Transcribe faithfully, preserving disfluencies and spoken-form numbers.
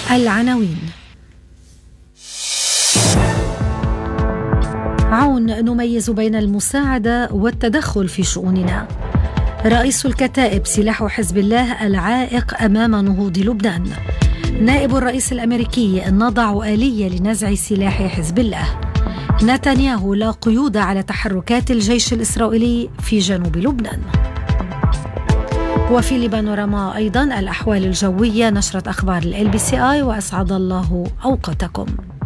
العناوين. عون نميز بين المساعدة والتدخل في شؤوننا. رئيس الكتائب: سلاح حزب الله العائق أمام نهوض لبنان. نائب الرئيس الأمريكي: نضع آلية لنزع سلاح حزب الله. نتنياهو: لا قيود على تحركات الجيش الإسرائيلي في جنوب لبنان. وفي لبانوراما أيضا الأحوال الجوية، نشرة أخبار ال بي سي آي، وأسعد الله أوقاتكم.